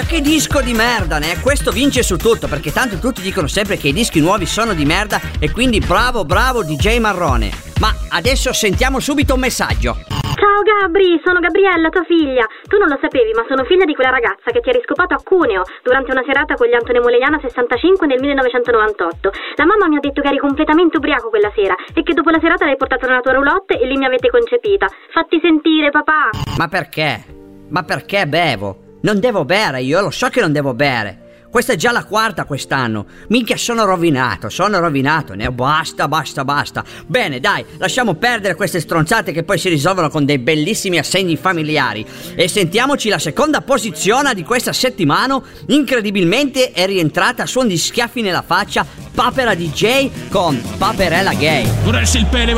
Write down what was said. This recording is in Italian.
che disco di merda, né? Questo vince su tutto, perché tanto tutti dicono sempre che i dischi nuovi sono di merda e quindi bravo DJ Marrone. Ma adesso sentiamo subito un messaggio. Ciao Gabri, sono Gabriella, tua figlia. Tu non lo sapevi, ma sono figlia di quella ragazza che ti ha riscopato a Cuneo durante una serata con gli Antone Molegnano 65 nel 1998. La mamma mi ha detto che eri completamente ubriaco quella sera e che dopo la serata l'hai portato nella tua roulotte e lì mi avete concepita. Fatti sentire, papà. Ma perché? Ma perché bevo? Non devo bere, io lo so che non devo bere. Questa è già la quarta quest'anno. Minchia, sono rovinato, ne basta. Bene, dai, lasciamo perdere queste stronzate che poi si risolvono con dei bellissimi assegni familiari. E sentiamoci la seconda posizione di questa settimana. Incredibilmente è rientrata a suon di schiaffi nella faccia Papera DJ con Paperella Gay. Vorresti il pene